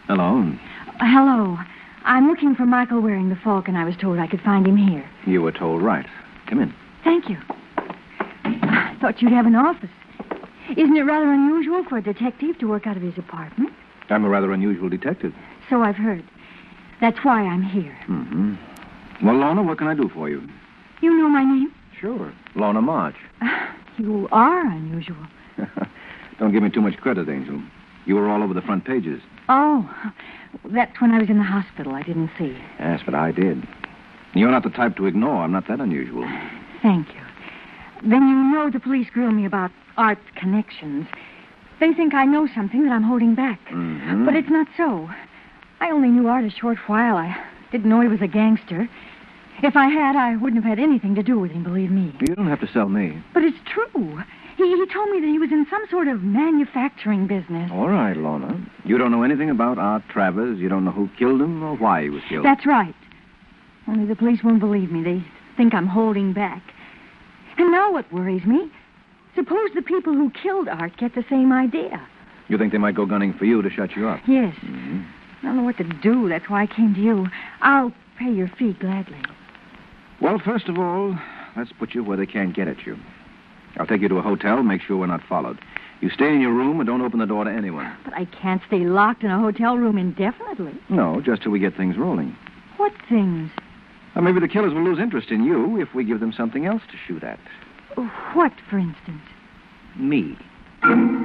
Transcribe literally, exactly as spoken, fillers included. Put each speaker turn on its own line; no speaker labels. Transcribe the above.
Hello.
Uh, hello. I'm looking for Michael Waring, the Falk, and I was told I could find him here.
You were told right. Come in.
Thank you. I thought you'd have an office. Isn't it rather unusual for a detective to work out of his apartment?
I'm a rather unusual detective.
So I've heard. That's why I'm here.
Mm-hmm. Well, Lorna, what can I do for you?
You know my name?
Sure. Lorna March.
Uh, you are unusual.
Don't give me too much credit, Angel. You were all over the front pages.
Oh, that's when I was in the hospital. I didn't see.
Yes, but I did. You're not the type to ignore. I'm not that unusual.
Thank you. Then you know the police grill me about art connections. They think I know something that I'm holding back.
Mm-hmm.
But it's not so. I only knew Art a short while. I didn't know he was a gangster. If I had, I wouldn't have had anything to do with him, believe me.
You don't have to sell me.
But it's true. He, he told me that he was in some sort of manufacturing business.
All right, Lorna. You don't know anything about Art Travers. You don't know who killed him or why he was killed.
That's right. Only the police won't believe me. They think I'm holding back. And now what worries me, suppose the people who killed Art get the same idea.
You think they might go gunning for you to shut you up?
Yes.
Mm-hmm.
I don't know what to do. That's why I came to you. I'll pay your fee gladly.
Well, first of all, let's put you where they can't get at you. I'll take you to a hotel, make sure we're not followed. You stay in your room and don't open the door to anyone.
But I can't stay locked in a hotel room indefinitely.
No, just till we get things rolling.
What things?
Well, maybe the killers will lose interest in you if we give them something else to shoot at.
What, for instance?
Me.